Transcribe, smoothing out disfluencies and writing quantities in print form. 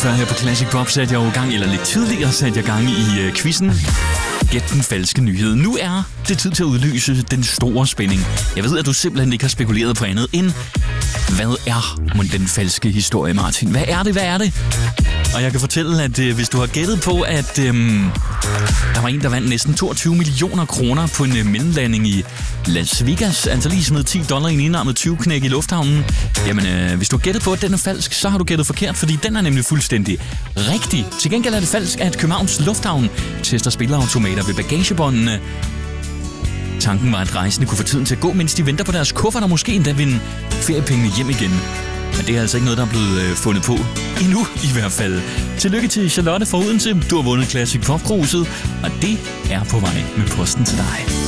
før her på Classic Pop satte jeg jo gang, eller lidt tidligere satte jeg gang i quizzen. Gæt den falske nyhed. Nu er det tid til at udløse den store spænding. Jeg ved, at du simpelthen ikke har spekuleret på andet end, hvad er den falske historie, Martin? Hvad er det? Og jeg kan fortælle, at hvis du har gættet på, at der var en, der vandt næsten 22 millioner kroner på en mellemlanding i Las Vegas, altså lige smed $10 i en indarmet 20-knæk i lufthavnen, jamen hvis du har gættet på, at den er falsk, så har du gættet forkert, fordi den er nemlig fuldstændig rigtig. Til gengæld er det falsk, at Københavns Lufthavn tester spilleautomater ved bagagebåndene. Tanken var, at rejsende kunne få tiden til at gå, mens de venter på deres kuffert og måske endda vinde feriepengene hjem igen. Men det er altså ikke noget, der er blevet fundet på. Endnu i hvert fald. Tillykke til Charlotte fra Odense. Du har vundet Classic Pop-kruset, og det er på vej med posten til dig.